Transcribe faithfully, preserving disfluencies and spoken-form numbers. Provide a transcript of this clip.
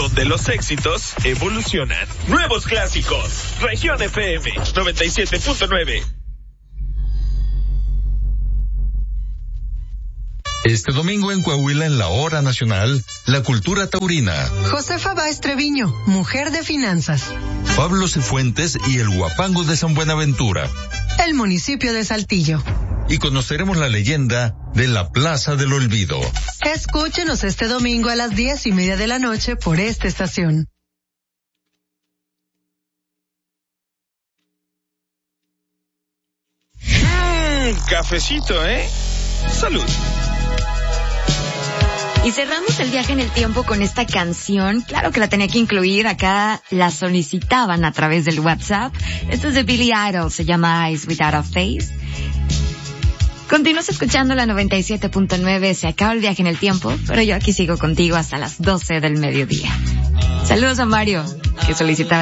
donde los éxitos evolucionan. Nuevos clásicos. Región F M noventa y siete punto nueve. Este domingo en Coahuila, en la Hora Nacional, la cultura taurina. Josefa Báez Treviño, mujer de finanzas. Pablo Cifuentes y el Huapango de San Buenaventura. El municipio de Saltillo. Y conoceremos la leyenda de la Plaza del Olvido. Escúchenos este domingo a las diez y media de la noche por esta estación. Mmm, cafecito, ¿eh? Salud. Y cerramos el viaje en el tiempo con esta canción. Claro que la tenía que incluir. Acá la solicitaban a través del WhatsApp. Esto es de Billy Idol. Se llama Eyes Without a Face. Continúas escuchando la noventa y siete punto nueve. Se acaba el viaje en el tiempo, pero yo aquí sigo contigo hasta las doce del mediodía. Saludos a Mario, que solicitaba